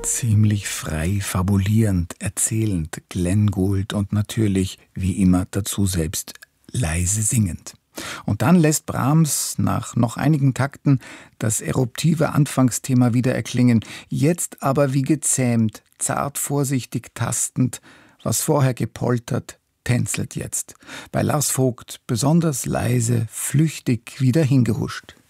Ziemlich frei, fabulierend, erzählend, Glenn Gould und natürlich, wie immer, dazu selbst leise singend. Und dann lässt Brahms nach noch einigen Takten das eruptive Anfangsthema wieder erklingen, jetzt aber wie gezähmt, zart vorsichtig tastend, was vorher gepoltert, tänzelt jetzt. Bei Lars Vogt besonders leise, flüchtig wieder hingehuscht.